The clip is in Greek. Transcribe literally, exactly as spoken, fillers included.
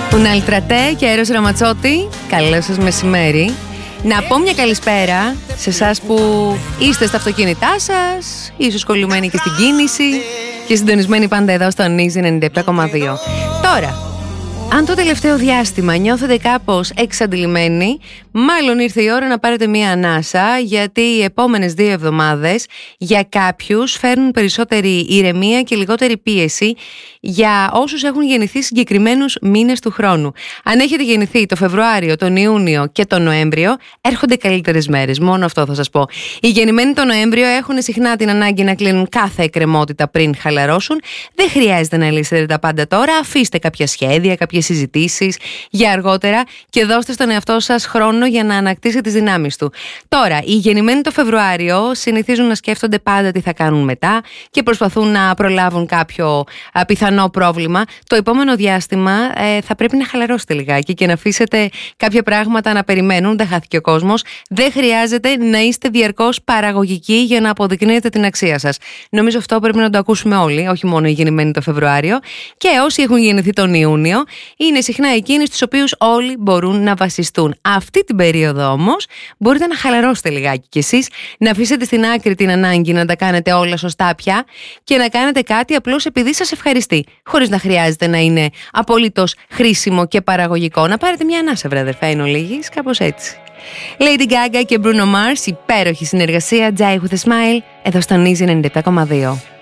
Ουναλτρατέ και Έρος Ραματσότη, καλό σας μεσημέρι. Να πω μια καλησπέρα σε εσάς που είστε στα αυτοκίνητά σας, ίσως κολλημένοι και στην κίνηση και συντονισμένοι πάντα εδώ στο Νίζι ενενήντα επτά κόμμα δύο. Τώρα, αν το τελευταίο διάστημα νιώθετε κάπως εξαντλημένοι, μάλλον ήρθε η ώρα να πάρετε μία ανάσα, γιατί οι επόμενες δύο εβδομάδες για κάποιους φέρνουν περισσότερη ηρεμία και λιγότερη πίεση για όσους έχουν γεννηθεί συγκεκριμένους μήνες του χρόνου. Αν έχετε γεννηθεί το Φεβρουάριο, τον Ιούνιο και τον Νοέμβριο, έρχονται καλύτερες μέρες. Μόνο αυτό θα σας πω. Οι γεννημένοι τον Νοέμβριο έχουν συχνά την ανάγκη να κλείνουν κάθε εκκρεμότητα πριν χαλαρώσουν. Δεν χρειάζεται να λύσετε τα πάντα τώρα. Αφήστε κάποια σχέδια, κάποιες συζητήσεις για αργότερα και δώστε στον εαυτό σας χρόνο για να ανακτήσει τις δυνάμεις του. Τώρα, οι γεννημένοι το Φεβρουάριο συνηθίζουν να σκέφτονται πάντα τι θα κάνουν μετά και προσπαθούν να προλάβουν κάποιο α, πιθανό πρόβλημα. Το επόμενο διάστημα ε, θα πρέπει να χαλαρώσετε λιγάκι και να αφήσετε κάποια πράγματα να περιμένουν. Δεν χάθηκε ο κόσμος. Δεν χρειάζεται να είστε διαρκώς παραγωγικοί για να αποδεικνύετε την αξία σας. Νομίζω αυτό πρέπει να το ακούσουμε όλοι, όχι μόνο οι γεννημένοι το Φεβρουάριο. Και όσοι έχουν γεννηθεί τον Ιούνιο, είναι συχνά εκείνοι στους οποίους όλοι μπορούν να βασιστούν. Αυτή την περίοδο όμως μπορείτε να χαλαρώσετε λιγάκι κι εσείς, να αφήσετε στην άκρη την ανάγκη να τα κάνετε όλα σωστά πια και να κάνετε κάτι απλώς επειδή σας ευχαριστεί, χωρίς να χρειάζεται να είναι απολύτως χρήσιμο και παραγωγικό. Να πάρετε μια ανάσα, βρε αδερφέ, εν ολίγης, κάπως έτσι. Lady Gaga και Bruno Mars, υπέροχη συνεργασία, Die With A Smile, εδώ στο Νίζι ενενήντα επτά κόμμα δύο.